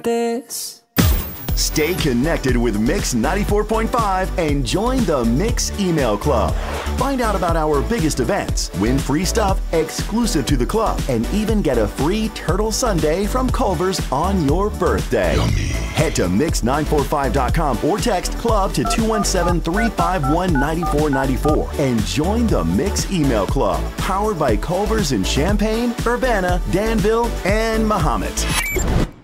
this. Stay connected with Mix 94.5 and join the Mix Email Club. Find out about our biggest events, win free stuff exclusive to the club, and even get a free Turtle Sundae from Culver's on your birthday. Yummy. Head to Mix945.com or text club to 217-351-9494 and join the Mix Email Club, powered by Culver's in Champaign, Urbana, Danville, and Mahomet.